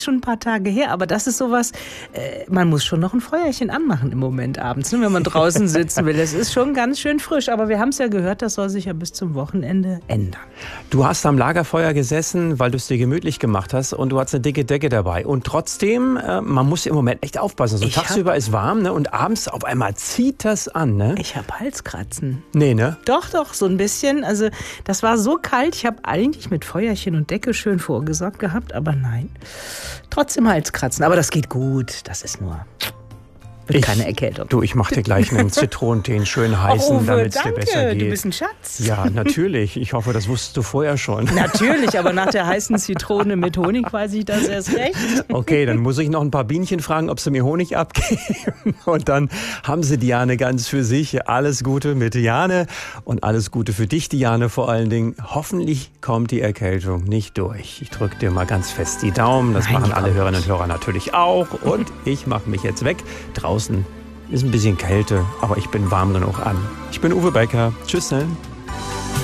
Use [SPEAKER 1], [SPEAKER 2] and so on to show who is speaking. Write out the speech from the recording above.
[SPEAKER 1] schon ein paar Tage her, aber das ist sowas, man muss schon noch ein Feuerchen anmachen im Moment abends, wenn man draußen sitzen will. Das ist schon ganz schön frisch, aber wir haben es ja gehört, das soll sich ja bis zum Wochenende ändern.
[SPEAKER 2] Du hast am Lagerfeuer gesessen, weil du es dir gemütlich gemacht hast und du hast eine dicke Decke dabei. Und trotzdem, man muss im Moment echt aufpassen. So tagsüber ist warm, ne? Und abends auf einmal zieht das an, ne?
[SPEAKER 1] Ich habe Halskratzen.
[SPEAKER 2] Nee, ne?
[SPEAKER 1] Doch, so ein bisschen. Also das war so kalt, ich habe eigentlich mit Feuerchen und Decke schön vorgesorgt gehabt, aber nein. Trotzdem Halskratzen, aber das geht gut. Das ist nur keine Erkältung.
[SPEAKER 2] Du, ich mache dir gleich einen Zitronentee, einen schön heißen, damit es dir besser geht.
[SPEAKER 1] Du bist ein Schatz.
[SPEAKER 2] Ja, natürlich. Ich hoffe, das wusstest du vorher schon.
[SPEAKER 1] Natürlich, aber nach der heißen Zitrone mit Honig weiß ich das erst recht.
[SPEAKER 2] Okay, dann muss ich noch ein paar Bienchen fragen, ob sie mir Honig abgeben. Und dann haben sie Diane ganz für sich. Alles Gute mit Diane und alles Gute für dich, Diane, vor allen Dingen. Hoffentlich kommt die Erkältung nicht durch. Ich drücke dir mal ganz fest die Daumen. Das machen alle Hörerinnen und Hörer natürlich auch. Und ich mache mich jetzt weg. Draußen ist ein bisschen Kälte, aber ich bin warm genug an. Ich bin Uwe Becker. Tschüss.